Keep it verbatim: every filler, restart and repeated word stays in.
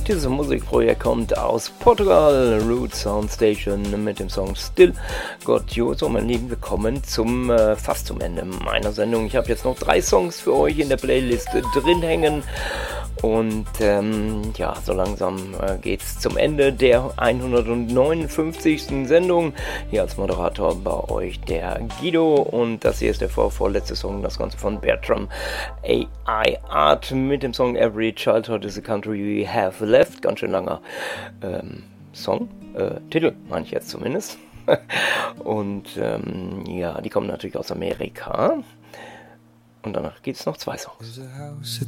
Dieses Musikprojekt kommt aus Portugal, Root Sound Station mit dem Song Still Got You. So, meine Lieben, wir kommen zum, äh, fast zum Ende meiner Sendung. Ich habe jetzt noch drei Songs für euch in der Playlist drin hängen. Und ähm, ja, so langsam äh, geht's zum Ende der hundertneunundfünfzigsten Sendung. Hier als Moderator bei euch der Guido. Und das hier ist der vor vorletzte Song, das Ganze von Bertram A I Art mit dem Song Every Childhood is a Country We Have Left. Ganz schön langer ähm, Song, äh, Titel meine ich jetzt zumindest. Und ähm, ja, die kommen natürlich aus Amerika. Und danach gibt es noch zwei Songs.